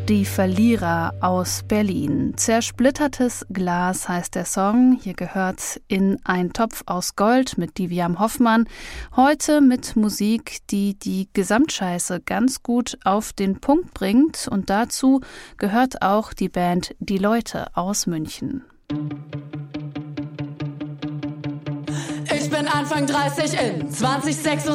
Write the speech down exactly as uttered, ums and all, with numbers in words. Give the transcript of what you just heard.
Die Verlierer aus Berlin. Zersplittertes Glas heißt der Song. Hier gehört in ein Topf aus Gold mit Diviam Hoffmann. Heute mit Musik, die die Gesamtscheiße ganz gut auf den Punkt bringt. Und dazu gehört auch die Band Die Leute aus München. Ich bin Anfang dreißig in zwanzig sechsundzwanzig.